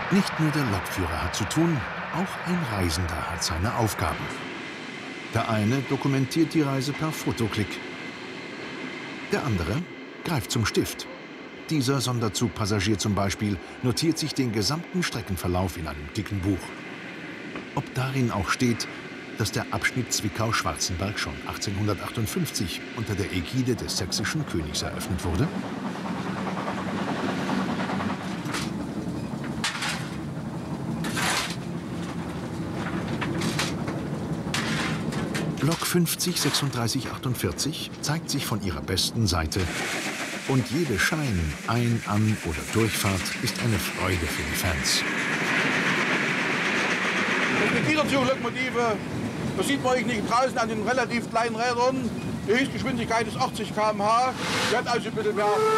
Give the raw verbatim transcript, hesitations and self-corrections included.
Nicht nur der Lokführer hat zu tun, auch ein Reisender hat seine Aufgaben. Der eine dokumentiert die Reise per Fotoklick. Der andere greift zum Stift. Dieser Sonderzugpassagier zum Beispiel notiert sich den gesamten Streckenverlauf in einem dicken Buch. Ob darin auch steht, dass der Abschnitt Zwickau-Schwarzenberg schon achtzehnhundertachtundfünfzig unter der Ägide des sächsischen Königs eröffnet wurde? Lok fünfzig sechsunddreißig achtundvierzig zeigt sich von ihrer besten Seite. Und jede Schein-, Ein-, An- oder Durchfahrt ist eine Freude für die Fans. Das sind Niederzuglokomotive. Das sieht man nicht draußen an den relativ kleinen Rädern. Die Höchstgeschwindigkeit ist achtzig Kilometer pro Stunde. Die hat also ein bisschen mehr